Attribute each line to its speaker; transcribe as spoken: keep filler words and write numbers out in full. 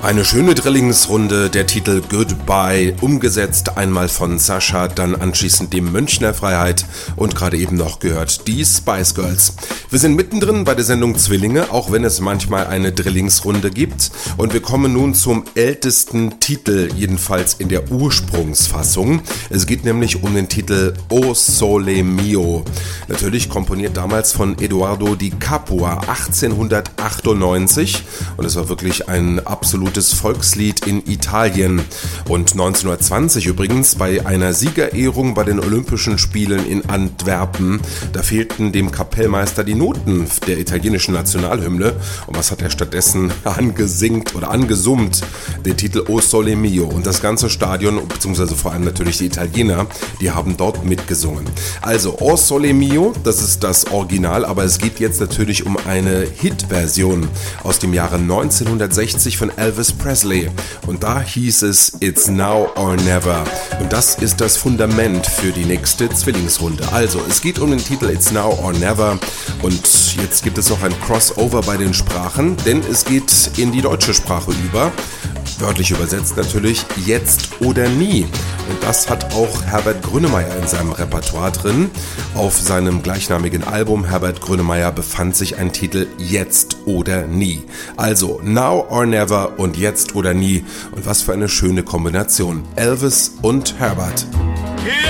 Speaker 1: Eine schöne Drillingsrunde, der Titel Goodbye, umgesetzt einmal von Sascha, dann anschließend dem Münchner Freiheit und gerade eben noch gehört die Spice Girls. Wir sind mittendrin bei der Sendung Zwillinge, auch wenn es manchmal eine Drillingsrunde gibt, und wir kommen nun zum ältesten Titel, jedenfalls in der Ursprungsfassung. Es geht nämlich um den Titel O Sole Mio. Natürlich komponiert damals von Edoardo Di Capua achtzehnhundertachtundneunzig, und es war wirklich ein absolutes Volkslied in Italien. Und neunzehnhundertzwanzig übrigens bei einer Siegerehrung bei den Olympischen Spielen in Antwerpen, da fehlten dem Kapellmeister die Noten der italienischen Nationalhymne. Und was hat er stattdessen angesingt oder angesummt? Den Titel O Sole Mio. Und das ganze Stadion, beziehungsweise vor allem natürlich die Italiener, die haben dort mitgesungen. Also O Sole Mio, das ist das Original, aber es geht jetzt natürlich um eine Hitversion aus dem Jahre neunzehnhundertsechzig von Elvis Presley. Und da hieß es It's Now or Never. Und das ist das Fundament für die nächste Zwillingsrunde. Also, es geht um den Titel It's Now or Never. Und jetzt gibt es noch ein Crossover bei den Sprachen, denn es geht in die deutsche Sprache über. Wörtlich übersetzt natürlich Jetzt oder Nie. Und das hat auch Herbert Grönemeyer in seinem Repertoire drin. Auf seinem gleichnamigen Album Herbert Grönemeyer befand sich ein Titel Jetzt oder Nie. Also Now or Never und Jetzt oder Nie. Und was für eine schöne Kombination. Elvis und Herbert.